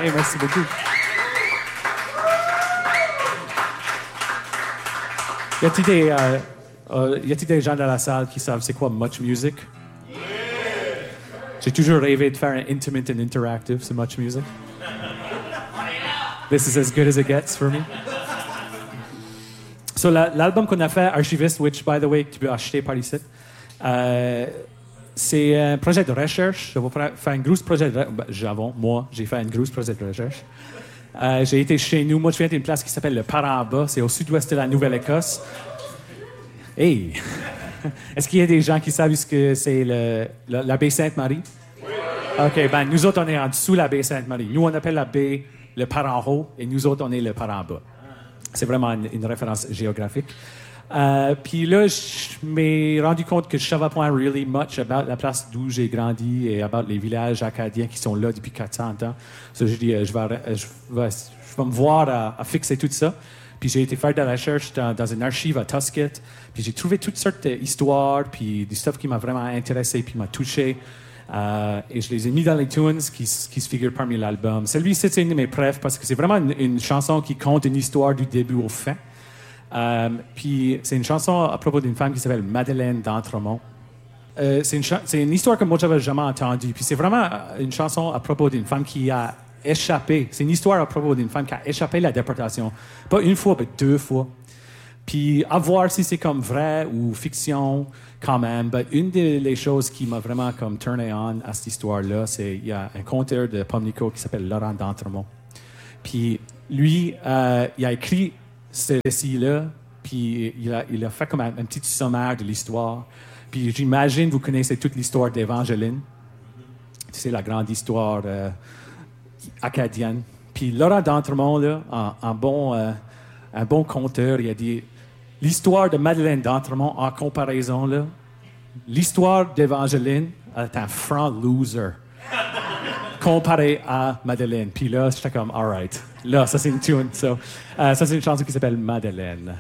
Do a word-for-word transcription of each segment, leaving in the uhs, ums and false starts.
Hey, merci beaucoup. Y a-t-il des, euh, euh, y a-t-il des gens dans la salle qui savent c'est quoi Much Music? Yeah. J'ai toujours rêvé de faire un intimate and interactive sur Much Music. This is as good as it gets for me. So, la, l'album qu'on a fait, Archivist, which, by the way, tu peux acheter par ici, euh, c'est un projet de recherche. Je vais faire un gros projet de recherche. Ben, j'avais, moi, j'ai fait un gros projet de recherche. Euh, j'ai été chez nous. Moi, je viens d'une place qui s'appelle le Paramba. C'est au sud-ouest de la Nouvelle-Écosse. Hey! Est-ce qu'il y a des gens qui savent ce que c'est le, le, la baie Sainte-Marie? Oui. OK, ben nous autres, on est en dessous de la baie Sainte-Marie. Nous, on appelle la baie le Paran-Haut et nous autres, on est le Paran-Bas. C'est vraiment une, une référence géographique. Euh, Puis là, je m'ai rendu compte que je savais pas really much about la place d'où j'ai grandi et about les villages acadiens qui sont là depuis quatre cents ans. So, je dis, euh, je, vais, je, vais, je vais me voir à, à fixer tout ça. Puis j'ai été faire de la recherche dans, dans une archive à Tusket. Puis j'ai trouvé toutes sortes d'histoires, puis du stuff qui m'a vraiment intéressé, puis m'a touché. Euh, et je les ai mis dans les tunes qui, qui se figurent parmi l'album. Celui-ci, c'est une de mes préfs parce que c'est vraiment une, une chanson qui compte une histoire du début au fin. Euh, puis c'est une chanson à propos d'une femme qui s'appelle Madeleine d'Entremont. Euh, c'est, une cha- c'est une histoire que moi, j'avais jamais entendue. Puis c'est vraiment une chanson à propos d'une femme qui a échappé. C'est une histoire à propos d'une femme qui a échappé à la déportation. Pas une fois, mais deux fois. Puis à voir si c'est comme vrai ou fiction quand même. Mais une des choses qui m'a vraiment comme turné on à cette histoire-là, c'est il y a un conteur de Pomnico qui s'appelle Laurent d'Entremont. Puis lui, euh, il a écrit ce récit-là, puis il a, il a fait comme un, un petit sommaire de l'histoire. Puis j'imagine vous connaissez toute l'histoire d'Évangeline. C'est la grande histoire euh, acadienne. Puis Laurent d'Entremont, là, en, en bon, euh, un bon conteur, il a dit l'histoire de Madeleine d'Entremont en comparaison, là, l'histoire d'Évangeline est un franc loser comparé à Madeleine. Puis là, j'étais comme, all right. Là, ça, c'est une tune. So, uh, ça, c'est une chanson qui s'appelle Madeleine.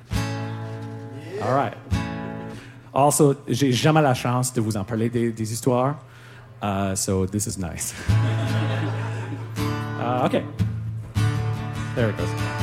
All right. Also, j'ai jamais la chance de vous en parler des, des histoires. Uh, so, this is nice. uh, OK. There it goes.